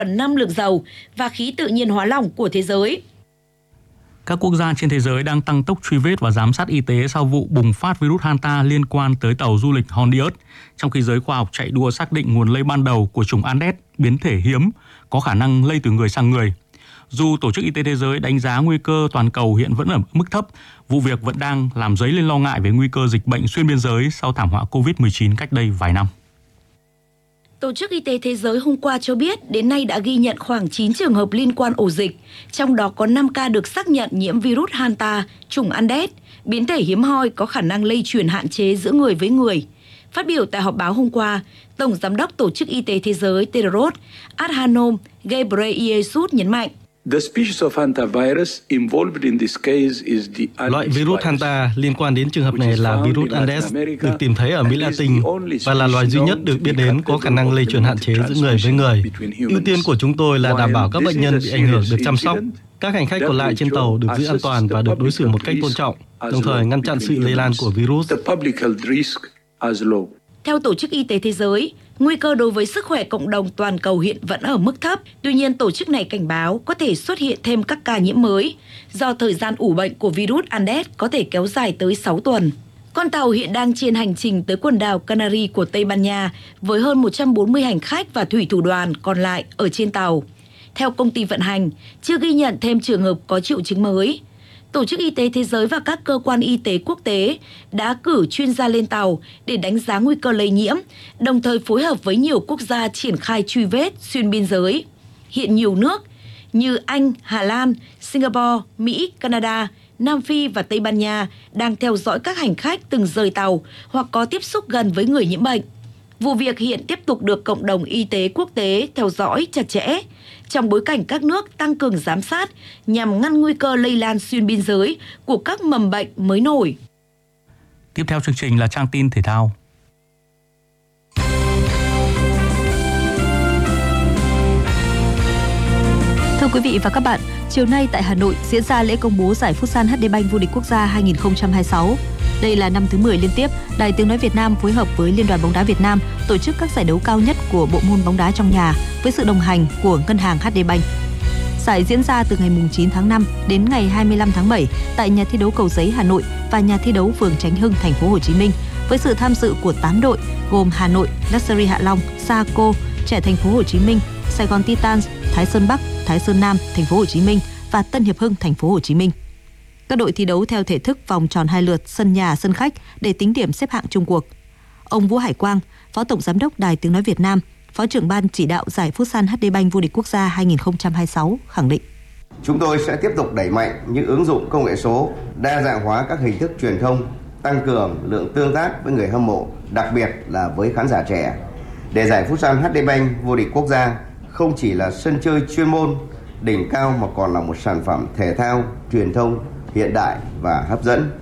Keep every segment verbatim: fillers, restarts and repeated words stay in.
phần năm lượng dầu và khí tự nhiên hóa lỏng của thế giới. Các quốc gia trên thế giới đang tăng tốc truy vết và giám sát y tế sau vụ bùng phát virus Hanta liên quan tới tàu du lịch Hondius, trong khi giới khoa học chạy đua xác định nguồn lây ban đầu của chủng Andes, biến thể hiếm, có khả năng lây từ người sang người. Dù Tổ chức Y tế Thế giới đánh giá nguy cơ toàn cầu hiện vẫn ở mức thấp, vụ việc vẫn đang làm dấy lên lo ngại về nguy cơ dịch bệnh xuyên biên giới sau thảm họa covid mười chín cách đây vài năm. Tổ chức Y tế Thế giới hôm qua cho biết đến nay đã ghi nhận khoảng chín trường hợp liên quan ổ dịch, trong đó có năm ca được xác nhận nhiễm virus Hanta, chủng Andes, biến thể hiếm hoi có khả năng lây truyền hạn chế giữa người với người. Phát biểu tại họp báo hôm qua, Tổng Giám đốc Tổ chức Y tế Thế giới Tedros Adhanom Ghebreyesus nhấn mạnh, Loại virus Hanta liên quan đến trường hợp này là virus Andes, được tìm thấy ở Mỹ Latin và là loài duy nhất được biết đến có khả năng lây truyền hạn chế giữa người với người. Ưu tiên của chúng tôi là đảm bảo các bệnh nhân bị ảnh hưởng được chăm sóc. Các hành khách còn lại trên tàu được giữ an toàn và được đối xử một cách tôn trọng, đồng thời ngăn chặn sự lây lan của virus. Theo Tổ chức Y tế Thế giới, nguy cơ đối với sức khỏe cộng đồng toàn cầu hiện vẫn ở mức thấp. Tuy nhiên, tổ chức này cảnh báo có thể xuất hiện thêm các ca nhiễm mới do thời gian ủ bệnh của virus Andes có thể kéo dài tới sáu tuần. Con tàu hiện đang trên hành trình tới quần đảo Canary của Tây Ban Nha với hơn một trăm bốn mươi hành khách và thủy thủ đoàn còn lại ở trên tàu. Theo công ty vận hành, chưa ghi nhận thêm trường hợp có triệu chứng mới. Tổ chức Y tế Thế giới và các cơ quan y tế quốc tế đã cử chuyên gia lên tàu để đánh giá nguy cơ lây nhiễm, đồng thời phối hợp với nhiều quốc gia triển khai truy vết xuyên biên giới. Hiện nhiều nước như Anh, Hà Lan, Singapore, Mỹ, Canada, Nam Phi và Tây Ban Nha đang theo dõi các hành khách từng rời tàu hoặc có tiếp xúc gần với người nhiễm bệnh. Vụ việc hiện tiếp tục được cộng đồng y tế quốc tế theo dõi chặt chẽ, trong bối cảnh các nước tăng cường giám sát nhằm ngăn nguy cơ lây lan xuyên biên giới của các mầm bệnh mới nổi. Tiếp theo chương trình là trang tin thể thao. Thưa quý vị và các bạn, chiều nay tại Hà Nội diễn ra lễ công bố giải Futsal hát đê Bank vô địch quốc gia hai không hai sáu. Đây là năm thứ mười liên tiếp, Đài Tiếng nói Việt Nam phối hợp với Liên đoàn bóng đá Việt Nam tổ chức các giải đấu cao nhất của bộ môn bóng đá trong nhà với sự đồng hành của ngân hàng hát đê Bank. Giải diễn ra từ ngày chín tháng năm đến ngày hai mươi lăm tháng bảy tại nhà thi đấu Cầu Giấy Hà Nội và nhà thi đấu phường Chánh Hưng thành phố Hồ Chí Minh với sự tham dự của tám đội gồm Hà Nội, Luxury Hạ Long, Saco, Trẻ thành phố Hồ Chí Minh, Sài Gòn Titans, Thái Sơn Bắc, Thái Sơn Nam thành phố Hồ Chí Minh và Tân Hiệp Hưng thành phố Hồ Chí Minh. Các đội thi đấu theo thể thức vòng tròn hai lượt sân nhà sân khách để tính điểm xếp hạng chung cuộc. Ông Vũ Hải Quang, Phó Tổng Giám đốc Đài Tiếng nói Việt Nam, Phó trưởng ban chỉ đạo giải Futsal hát đê Bank vô địch quốc gia hai không hai sáu khẳng định: Chúng tôi sẽ tiếp tục đẩy mạnh những ứng dụng công nghệ số, đa dạng hóa các hình thức truyền thông, tăng cường lượng tương tác với người hâm mộ, đặc biệt là với khán giả trẻ. Để giải Futsal hát đê Bank vô địch quốc gia không chỉ là sân chơi chuyên môn đỉnh cao mà còn là một sản phẩm thể thao, truyền thông hiện đại và hấp dẫn.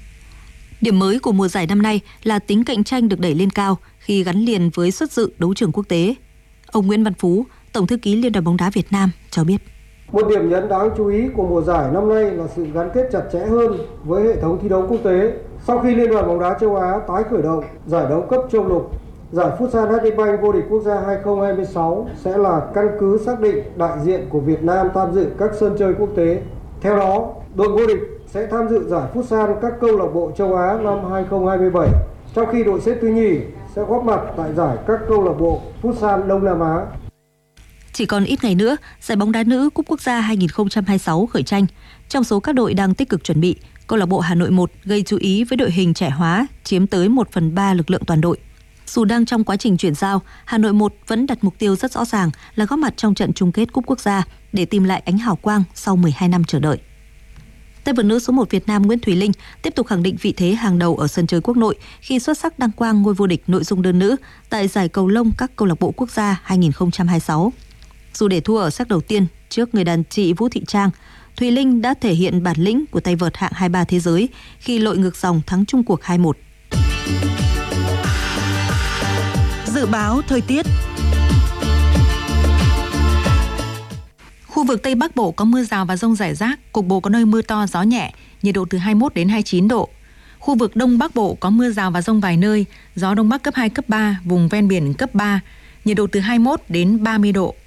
Điểm mới của mùa giải năm nay là tính cạnh tranh được đẩy lên cao khi gắn liền với xuất dự đấu trường quốc tế. Ông Nguyễn Văn Phú, Tổng thư ký Liên đoàn bóng đá Việt Nam cho biết: Một điểm nhấn đáng chú ý của mùa giải năm nay là sự gắn kết chặt chẽ hơn với hệ thống thi đấu quốc tế. Sau khi Liên đoàn bóng đá châu Á tái khởi động giải đấu cấp châu lục, giải Futsal hát đê Bank vô địch quốc gia hai không hai sáu sẽ là căn cứ xác định đại diện của Việt Nam tham dự các sân chơi quốc tế. Theo đó, đội vô địch sẽ tham dự giải Futsal các câu lạc bộ châu Á năm hai không hai bảy, trong khi đội xếp thứ nhì sẽ góp mặt tại giải các câu lạc bộ Futsal Đông Nam Á. Chỉ còn ít ngày nữa, giải bóng đá nữ Cúp Quốc gia hai không hai sáu khởi tranh. Trong số các đội đang tích cực chuẩn bị, câu lạc bộ Hà Nội một gây chú ý với đội hình trẻ hóa chiếm tới một phần ba lực lượng toàn đội. Dù đang trong quá trình chuyển giao, Hà Nội một vẫn đặt mục tiêu rất rõ ràng là góp mặt trong trận chung kết Cúp Quốc gia để tìm lại ánh hào quang sau mười hai năm chờ đợi. Tay vợt nữ số một Việt Nam Nguyễn Thùy Linh tiếp tục khẳng định vị thế hàng đầu ở sân chơi quốc nội khi xuất sắc đăng quang ngôi vô địch nội dung đơn nữ tại giải cầu lông các câu lạc bộ quốc gia hai không hai sáu. Dù để thua ở set đầu tiên trước người đàn chị Vũ Thị Trang, Thùy Linh đã thể hiện bản lĩnh của tay vợt hạng hai mươi ba thế giới khi lội ngược dòng thắng chung cuộc hai một. Dự báo thời tiết. Khu vực Tây Bắc Bộ có mưa rào và dông rải rác, cục bộ có nơi mưa to, gió nhẹ, nhiệt độ từ hai mươi mốt đến hai mươi chín độ. Khu vực Đông Bắc Bộ có mưa rào và dông vài nơi, gió Đông Bắc cấp hai, cấp ba, vùng ven biển cấp ba, nhiệt độ từ hai mươi mốt đến ba mươi độ.